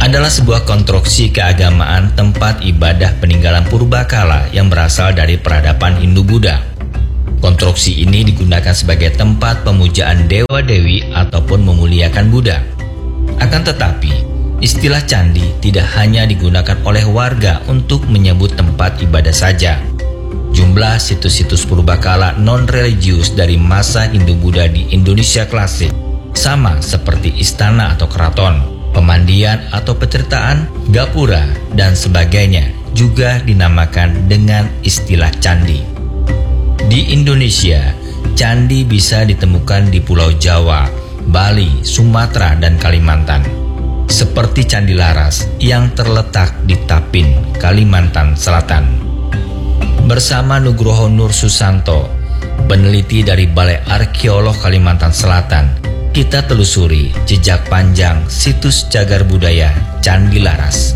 adalah sebuah konstruksi keagamaan tempat ibadah peninggalan purbakala yang berasal dari peradaban Hindu-Buddha. Konstruksi ini digunakan sebagai tempat pemujaan dewa-dewi ataupun memuliakan Buddha. Akan tetapi, istilah candi tidak hanya digunakan oleh warga untuk menyebut tempat ibadah saja. Jumlah situs-situs purbakala non-religius dari masa Hindu-Buddha di Indonesia klasik sama seperti istana atau keraton, pemandian atau petirtaan, gapura, dan sebagainya juga dinamakan dengan istilah candi. Di Indonesia, candi bisa ditemukan di Pulau Jawa, Bali, Sumatera, dan Kalimantan. Seperti Candi Laras yang terletak di Tapin, Kalimantan Selatan. Bersama Nugroho Nur Susanto, peneliti dari Balai Arkeolog Kalimantan Selatan, kita telusuri jejak panjang situs cagar budaya Candi Laras.